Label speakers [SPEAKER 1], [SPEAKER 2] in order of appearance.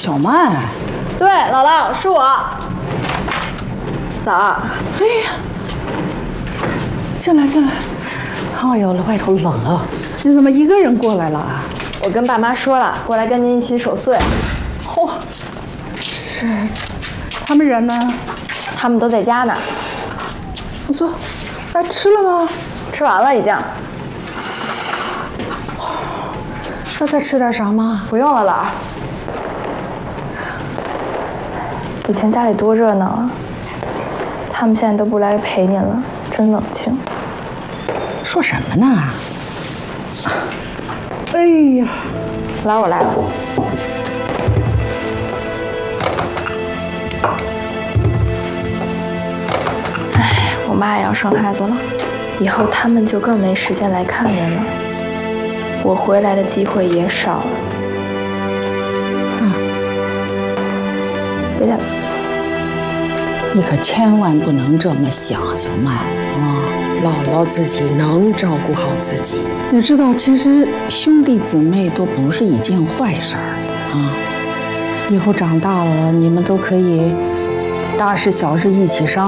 [SPEAKER 1] 小曼。
[SPEAKER 2] 对，姥姥是我。姥儿，
[SPEAKER 1] 哎呀，进来进来。哎呦，外头冷啊，你怎么一个人过来了啊？
[SPEAKER 2] 我跟爸妈说了，过来跟您一起守岁。
[SPEAKER 1] 嚯，是，他们人呢？
[SPEAKER 2] 他们都在家呢。
[SPEAKER 1] 不错，哎，吃了吗？
[SPEAKER 2] 吃完了已经。
[SPEAKER 1] 要再吃点啥吗？
[SPEAKER 2] 不用了，姥儿。以前家里多热闹啊，他们现在都不来陪您了，真冷清。
[SPEAKER 1] 说什么呢？哎呀，
[SPEAKER 2] 姥儿，我来了。哎，我妈也要生孩子了，以后他们就更没时间来看您了，我回来的机会也少了。谢谢。
[SPEAKER 1] 你可千万不能这么想，小曼啊！
[SPEAKER 3] 姥姥自己能照顾好自己。
[SPEAKER 1] 你知道，其实兄弟姊妹都不是一件坏事儿啊。以后长大了，你们都可以大事小事一起商量。